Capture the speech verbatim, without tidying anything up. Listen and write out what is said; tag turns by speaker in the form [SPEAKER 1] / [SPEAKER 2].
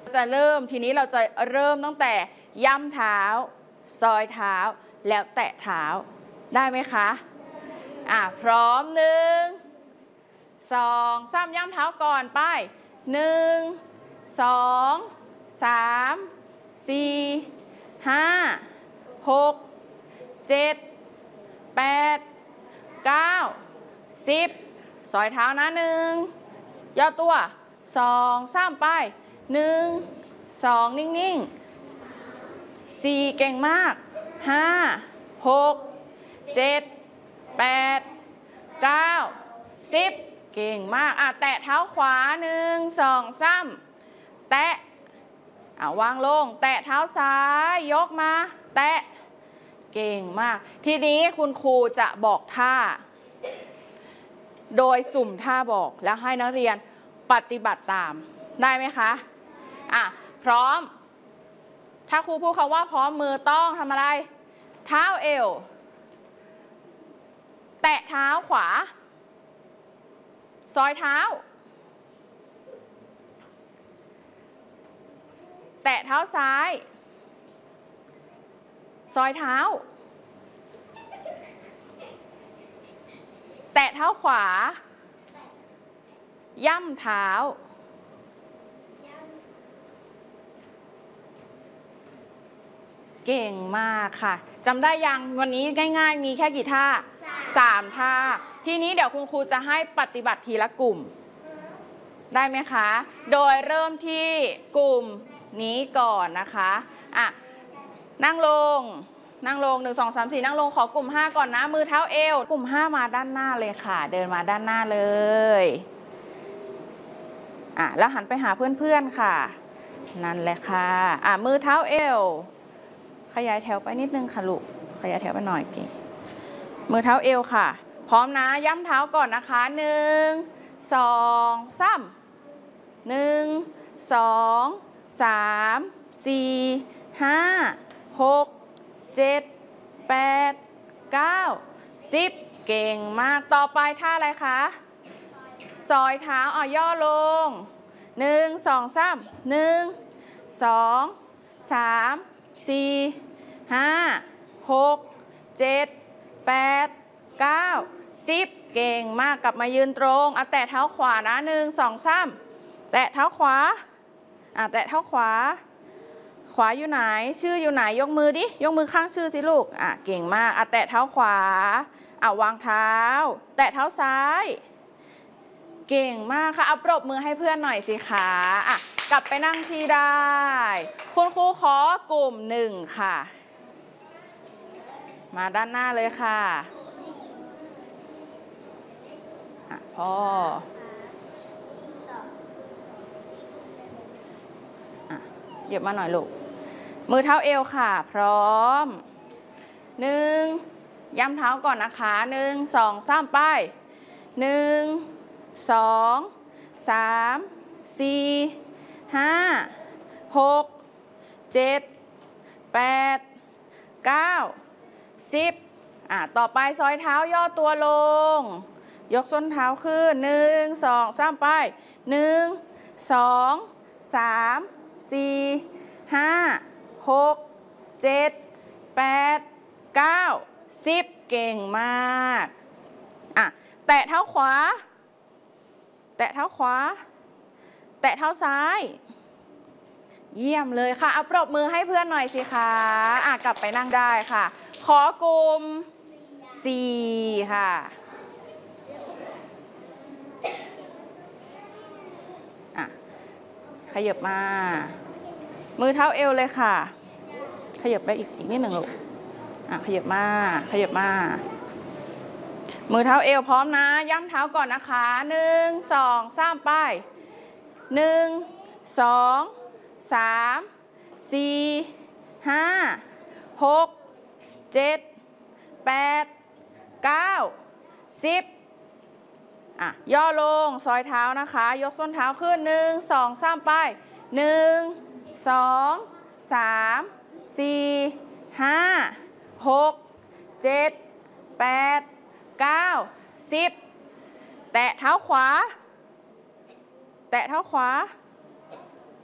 [SPEAKER 1] จะเริ่มทีนี้เราจะเริ่มตั้งแต่ย่ำเท้าซอยเท้าแล้วแตะเท้าได้ไหมคะอ่ะพร้อมหนึ่งสองสามย่ำเท้าก่อนไปหนึ่งสองสามสี่ห้าหกเจ็ดแปดเก้าสิบซอยเท้านะหนึ่งย่อตัวสองสามไปหนึ่งสองนิ่งๆสี่เก่งมากห้าหกเจ็ดแปดเก้าสิบเก่งมากอ่ะแตะเท้าขวาหนึ่งสองสามแตะอ่ะวางลงแตะเท้าซ้ายยกมาแตะเก่งมากทีนี้คุณครูจะบอกท่าโดยสุ่มท่าบอกแล้วให้นักเรียนปฏิบัติตามได้ไหมคะอ่ะพร้อมถ้าครูพูดคำว่าพร้อมมือต้องทำอะไรเท้าเอวแตะเท้าขวาซอยเท้าแตะเท้าซ้ายซอยเท้าแตะเท้าขวาย่ำเท้าเก่งมากค่ะจำได้ยังวันนี้ง่ายๆมีแค่กี่ท่าสามท่าทีนี้เดี๋ยวคุณครูจะให้ปฏิบัติทีละกลุ่มได้ไหมคะโดยเริ่มที่กลุ่มนี้ก่อนนะคะอ่ะนั่งลงนั่งลงหนึ่งสองสามสี่นั่งลงขอกลุ่มห้าก่อนนะมือเท้าเอวกลุ่มห้ามาด้านหน้าเลยค่ะเดินมาด้านหน้าเลยอ่ะแล้วหันไปหาเพื่อนๆค่ะนั่นแหละค่ะอ่ะมือเท้าเอวขยายแถวไปนิดนึงค่ะลูกขยายแถวไปหน่อยเก่งมือเท้าเอวค่ะพร้อมนะย้ำเท้าก่อนนะคะหนึ่งสองสามหนึ่งสองสามสี่ห้าหกเจ็ดแปดเก้าสิบเก่งมากต่อไปท่าอะไรคะซอยเท้าอ่ะย่อลงหนึ่งสองสามหนึ่งสองสามสี่ห้าหกเจ็ดแปดเก้าสิบเก่งมากกลับมายืนตรงอ่ะแตะเท้าขวานะหนึ่งสองสามแตะเท้าขวาอ่ะแตะเท้าขวาขวาอยู่ไหนชื่ออยู่ไหนยกมือดิยกมือข้างชื่อสิลูกอ่ะเก่งมากอ่ะแตะเท้าขวาอ่ะวางเท้าแตะเท้าซ้ายเก่งมากค่ะเอาปรบมือให้เพื่อนหน่อยสิคะอ่ะกลับไปนั่งที่ได้คุณครูขอกลุ่มหนึ่งค่ะมาด้านหน้าเลยค่ะอ่ะพออ่ะเหยียบมาหน่อยลูกมือเท้าเอวค่ะพร้อมหนึ่งย้ำเท้าก่อนนะคะหนึ่งสองสามไปหนึ่งสองสามสี่ห้าหกเจ็ดแปดเก้าสิบอ่ะต่อไปซอยเท้าย่อตัวลงยกส้นเท้าขึ้นหนึ่งสองสามไปหนึ่งสองสามสี่ห้าหกเจ็ดแปดเก้าสิบเก่งมากอ่ะแตะเท้าขวาแตะเท้าขวาแตะเท้าซ้ายเยี่ยมเลยค่ะเอาปรบมือให้เพื่อนหน่อยสิคะอ่ะกลับไปนั่งได้ค่ะขอกลุ่มสี่ค่ะอ่ะขยับมามือเท้าเอวเลยค่ะขยับไปอีกอีกนิดหนึ่งลูกอ่ะขยับมาขยับมามือเท้าเอวพร้อมนะย้ำเท้าก่อนนะคะหนึ่งสองสามไปหนึ่งสองสามสี่ห้าหกเจ็ดแปดเก้าสิบอ่ะย่อลงซอยเท้านะคะยกส้นเท้าขึ้นหนึ่งสองสามไปหนึ่งสองสามสี่ห้าหกเจ็ดแปดเก้าสิบแตะเท้าขวาแตะเท้าขวา